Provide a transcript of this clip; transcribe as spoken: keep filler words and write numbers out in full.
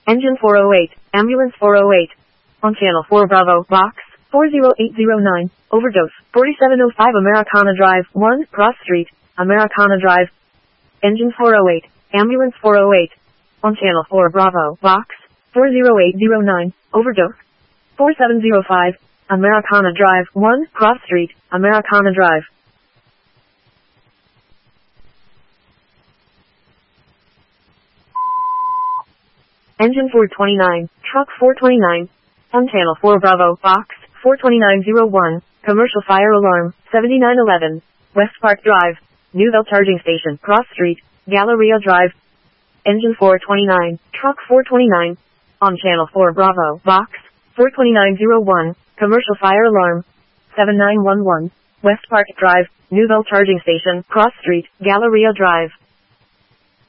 Engine four oh eight, Ambulance four oh eight. On Channel four Bravo, Box four oh eight oh nine, Overdose, forty-seven oh five Americana Drive, one, Cross Street, Americana Drive. Engine four oh eight, Ambulance four oh eight. On Channel four Bravo, Box four oh eight oh nine, Overdose, forty-seven oh five, Americana Drive, one, Cross Street, Americana Drive. Engine four twenty-nine, Truck four twenty-nine. On Channel four Bravo, Box four twenty-nine oh one, Commercial Fire Alarm, seventy-nine eleven, West Park Drive, Newville Charging Station, Cross Street, Galleria Drive. Engine four twenty-nine, Truck four twenty-nine. On Channel four Bravo, Box four twenty-nine oh one, Commercial Fire Alarm, seventy-nine eleven, West Park Drive, Newville Charging Station, Cross Street, Galleria Drive.